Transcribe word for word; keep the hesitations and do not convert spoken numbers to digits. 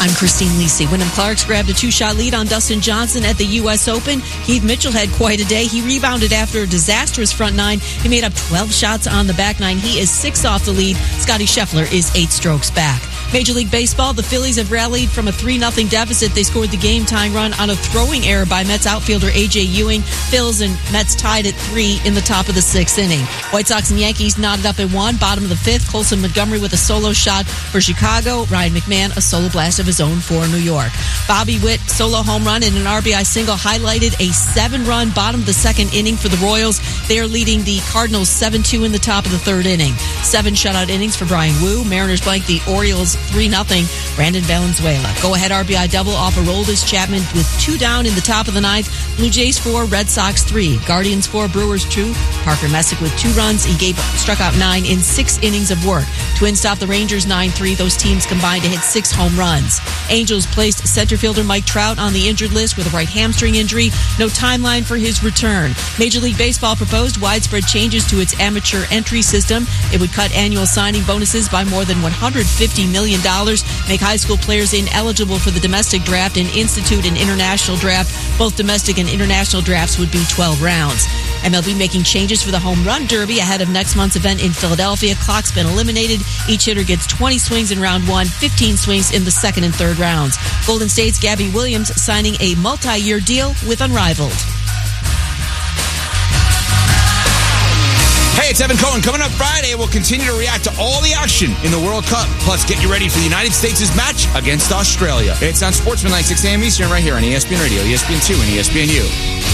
I'm Christine Lisi. Wyndham Clarks grabbed a two-shot lead on Dustin Johnson at the U S Open. Keith Mitchell had quite a day. He rebounded after a disastrous front nine. He made up twelve shots on the back nine. He is six off the lead. Scotty Scheffler is eight strokes back. Major League Baseball, the Phillies have rallied from a three nothing deficit. They scored the game-tying run on a throwing error by Mets outfielder A J. Ewing. Phils and Mets tied at three in the top of the sixth inning. White Sox and Yankees knotted up at one, bottom of the fifth. Colson Montgomery with a solo shot for Chicago. Ryan McMahon, a solo blast of his own for New York. Bobby Witt, solo home run and an R B I single, highlighted a seven-run bottom of the second inning for the Royals. They are leading the Cardinals seven two in the top of the third inning. Seven shutout innings for Brian Wu. Mariners blank the Orioles three nothing. Brandon Valenzuela. Go-ahead R B I double off of Aroldis Chapman with two down in the top of the ninth. Blue Jays four, Red Sox three. Guardians four, Brewers two. Parker Messick with two runs. He gave struck out nine in six innings of work. Twins stopped the Rangers nine three. Those teams combined to hit six home runs. Angels placed center fielder Mike Trout on the injured list with a right hamstring injury. No timeline for his return. Major League Baseball proposed widespread changes to its amateur entry system. It would cut annual signing bonuses by more than one hundred fifty million dollars, make high school players ineligible for the domestic draft, and institute an international draft. Both domestic and international drafts would be twelve rounds. M L B making changes for the Home Run Derby ahead of next month's event in Philadelphia. Clock's been eliminated. Each hitter gets twenty swings in round one, fifteen swings in the second and third rounds. Golden State's Gabby Williams signing a multi-year deal with Unrivaled. Hey, it's Evan Cohen. Coming up Friday, we'll continue to react to all the action in the World Cup. Plus, get you ready for the United States' match against Australia. It's on Sportsman Night, six a.m. Eastern, right here on E S P N Radio, E S P N two, and E S P N U.